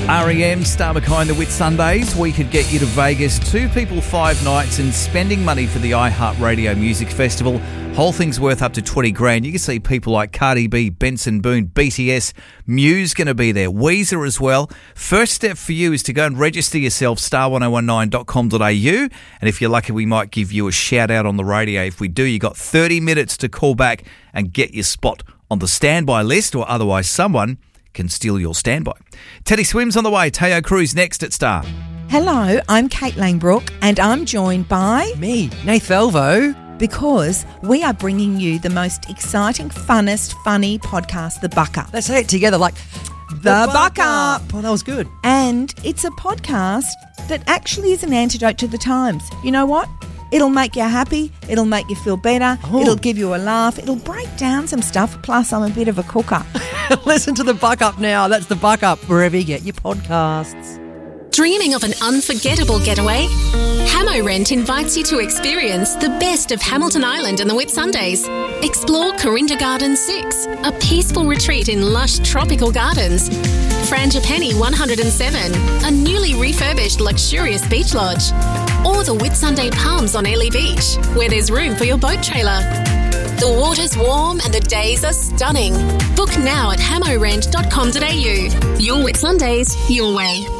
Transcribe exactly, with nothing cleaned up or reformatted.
R E M, Star Behind the Whit Sundays. We could get you to Vegas, two people, five nights, and spending money for the iHeartRadio Music Festival. Whole thing's worth up to twenty grand. You can see people like Cardi B, Benson Boone, B T S, Muse going to be there, Weezer as well. First step for you is to go and register yourself, star one oh one nine dot com dot a u, and if you're lucky, we might give you a shout out on the radio. If we do, you got thirty minutes to call back and get your spot on the standby list, or otherwise someone can steal your standby. Teddy Swims on the way. Teo Cruz next at Star. Hello, I'm Kate Langbrook and I'm joined by... Me, Nath Velvo. Because we are bringing you the most exciting, funnest, funny podcast, The Buck Up. Let's say it together like... The, the Buck Up. Oh, that was good. And it's a podcast that actually is an antidote to the times. You know what? It'll make you happy. It'll make you feel better. Oh. It'll give you a laugh. It'll break down some stuff. Plus, I'm a bit of a cooker. Listen to The Buck Up now. That's The Buck Up, wherever you get your podcasts. Dreaming of an unforgettable getaway? Hamo Rent invites you to experience the best of Hamilton Island and the Whitsundays. Explore Corinda Gardens six, a peaceful retreat in lush tropical gardens. Frangipani one oh seven, a newly refurbished luxurious beach lodge. Or the Whitsunday Palms on Airlie Beach, where there's room for your boat trailer. The water's warm and the days are stunning. Book now at hamo rent dot com dot a u. Your Whitsundays, your way.